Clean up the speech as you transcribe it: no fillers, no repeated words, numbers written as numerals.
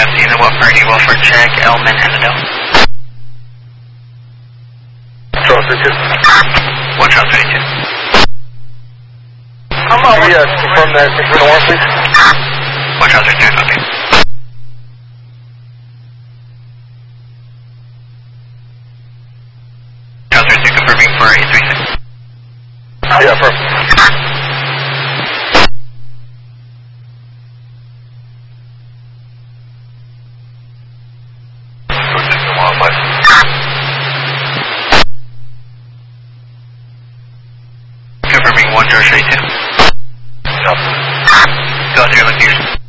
FD in the Wilford check, Elman and Adele. Charles 32. 1 Charles 32. Can we confirm that for the 1, please? 1 Charles 32, okay. Charles 32 confirming for 836. Yeah, perfect. Confirming 1 George 32. Yep. Go through location.